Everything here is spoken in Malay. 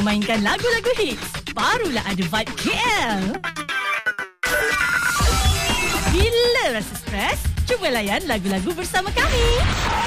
memainkan lagu-lagu hits. Barulah ada vibe KL. Bila rasa stres, cuba layan lagu-lagu bersama kami.